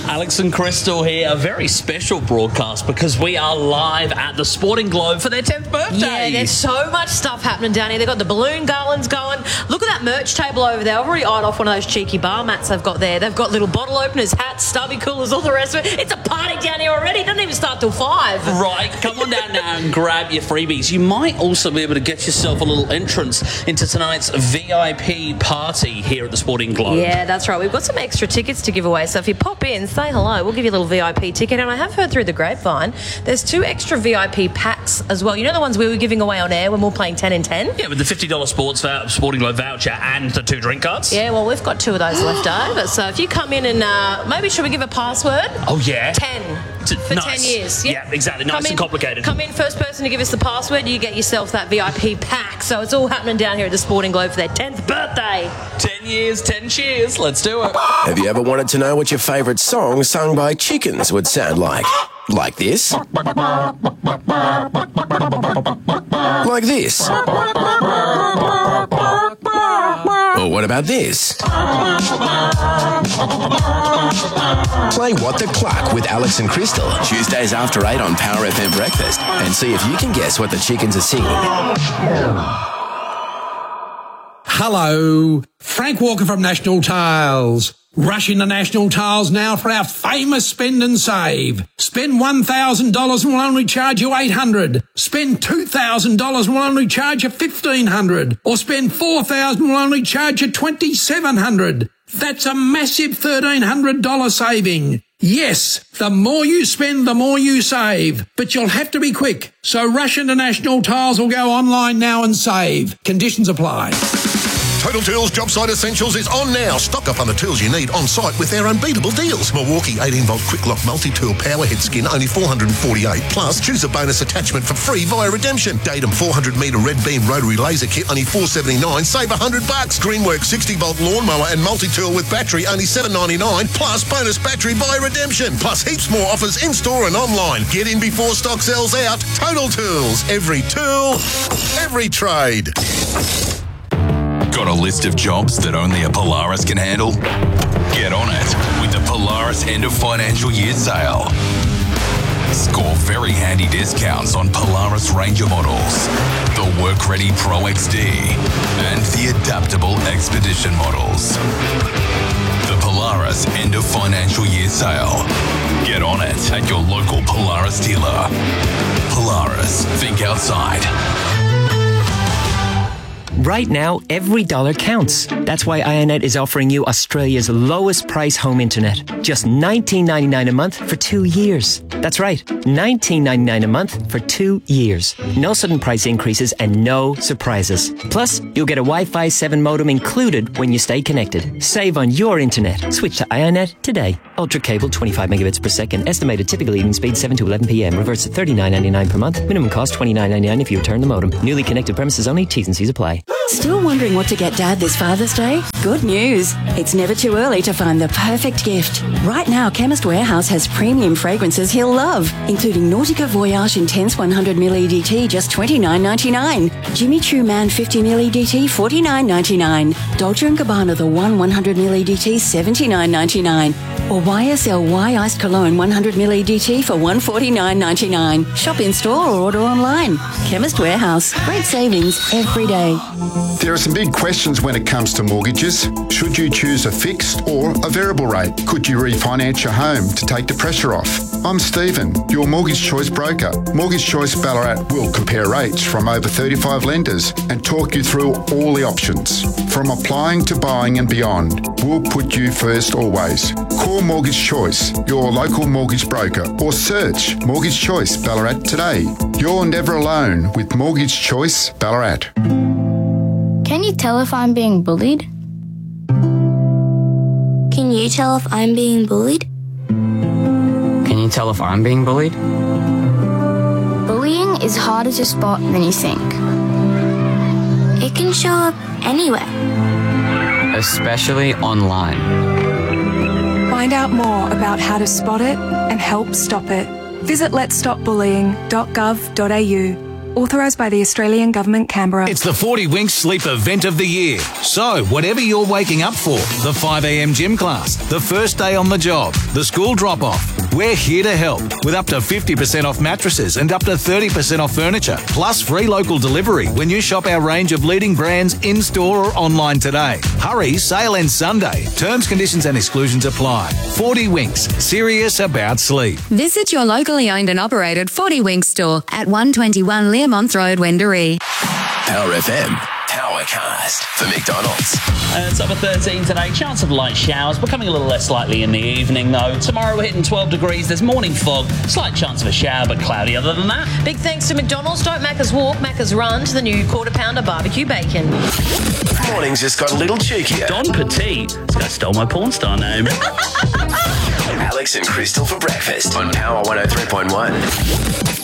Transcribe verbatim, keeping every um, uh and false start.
Alex and Crystal here. A very special broadcast because we are live at the Sporting Globe for their tenth birthday. Yeah, there's so much stuff happening down here. They've got the balloon garlands going. Look at that merch table over there. I've already eyed off one of those cheeky bar mats they've got there. They've got little bottle openers, hats, stubby coolers, all the rest of it. It's a party down here already. It doesn't even start till five. Right, come on down now and grab your freebies. You might also be able to get yourself a little entrance into tonight's V I P party here at the Sporting Globe. Yeah, that's right. We've got some extra tickets to give away. So if you pop in, say hello, we'll give you a little V I P ticket. And I have heard through the grapevine, there's two extra V I P packs as well. You know the ones we were giving away on air when we were playing ten in ten? Yeah, with the fifty dollars sports vou- Sporting Globe voucher and the two drink cards. Yeah, well, we've got two of those left over. So if you come in and uh, maybe should we give a password? Oh, yeah. ten. For nice. ten years. Yep. Yeah, exactly. Nice come and in, complicated. Come in, first person to give us the password, you get yourself that V I P pack. So it's all happening down here at the Sporting Globe for their tenth birthday. ten years, ten cheers. Let's do it. Have you ever wanted to know what your favourite song sung by chickens would sound like? Like this? Like this? Or what about this? Play What the Cluck with Alex and Crystal, Tuesdays after eight on Power F M Breakfast, and see if you can guess what the chickens are singing. Hello, Frank Walker from National Tiles. Rush into National Tiles now for our famous spend and save. Spend one thousand dollars and we'll only charge you eight hundred dollars. Spend two thousand dollars and we'll only charge you fifteen hundred dollars. Or spend four thousand dollars and we'll only charge you twenty-seven hundred dollars. That's a massive thirteen hundred dollars saving. Yes, the more you spend, the more you save. But you'll have to be quick. So rush into National Tiles or go online now and save. Conditions apply. Total Tools Job Site Essentials is on now. Stock up on the tools you need on site with their unbeatable deals. Milwaukee eighteen volt Quick Lock Multi-Tool Powerhead Skin, only four hundred forty-eight dollars. Plus, choose a bonus attachment for free via redemption. Datum four hundred metre Red Beam Rotary Laser Kit, only four hundred seventy-nine dollars. Save one hundred bucks. Greenworks sixty volt Lawnmower and Multi-Tool with battery, only seven hundred ninety-nine dollars. Plus, bonus battery via redemption. Plus, heaps more offers in-store and online. Get in before stock sells out. Total Tools. Every tool, every trade. Got a list of jobs that only a Polaris can handle? Get on it with the Polaris End of Financial Year Sale. Score very handy discounts on Polaris Ranger models, the Work-Ready Pro X D, and the Adaptable Expedition models. The Polaris End of Financial Year Sale. Get on it at your local Polaris dealer. Polaris, think outside. Right now, every dollar counts. That's why Ionet is offering you Australia's lowest price home internet. Just nineteen ninety-nine a month for two years. That's right, nineteen ninety-nine a month for two years. No sudden price increases and no surprises. Plus, you'll get a Wi-Fi seven modem included when you stay connected. Save on your internet. Switch to Ionet today. Ultra cable, twenty-five megabits per second. Estimated typical evening speed, seven to eleven p m. Reverts to thirty-nine ninety-nine per month. Minimum cost, twenty-nine ninety-nine if you return the modem. Newly connected premises only. T's and C's apply. Still wondering what to get Dad this Father's Day? Good news. It's never too early to find the perfect gift. Right now, Chemist Warehouse has premium fragrances he'll love, including Nautica Voyage Intense one hundred milliliter E D T, just twenty-nine ninety-nine. Jimmy Choo Man fifty milliliter E D T, forty-nine ninety-nine. Dolce and Gabbana The One one hundred milliliter E D T, seventy-nine ninety-nine. Or Y S L Y Iced Cologne one hundred milliliter E D T for one forty-nine ninety-nine. Shop in store or order online. Chemist Warehouse. Great savings every day. There are some big questions when it comes to mortgages. Should you choose a fixed or a variable rate? Could you refinance your home to take the pressure off? I'm Stephen, your Mortgage Choice broker. Mortgage Choice Ballarat will compare rates from over thirty-five lenders and talk you through all the options. From applying to buying and beyond, we'll put you first always. Call Mortgage Choice, your local mortgage broker, or search Mortgage Choice Ballarat today. You're never alone with Mortgage Choice Ballarat. Can you tell if I'm being bullied? Can you tell if I'm being bullied? Can you tell if I'm being bullied? Bullying is harder to spot than you think. It can show up anywhere. Especially online. Find out more about how to spot it and help stop it. Visit lets stop bullying dot gov dot a u. Authorised by the Australian Government, Canberra. It's the forty Winks Sleep event of the year. So, whatever you're waking up for, the five a m gym class, the first day on the job, the school drop-off, we're here to help with up to fifty percent off mattresses and up to thirty percent off furniture, plus free local delivery when you shop our range of leading brands in-store or online today. Hurry, sale ends Sunday. Terms, conditions and exclusions apply. forty Winks, serious about sleep. Visit your locally owned and operated forty Winks store at one twenty-one Learmonth Road, Wendouree. Power F M, Powercast for McDonald's. Uh, it's up at thirteen today. Chance of light showers, becoming a little less likely in the evening though. Tomorrow we're hitting twelve degrees. There's morning fog, slight chance of a shower, but cloudy other than that. Big thanks to McDonald's. Don't Macca's walk, Macca's run to the new quarter pounder barbecue bacon. Mornings just got a little cheekier. Don Petit. This guy stole my porn star name. Alex and Crystal for breakfast on Power one oh three point one.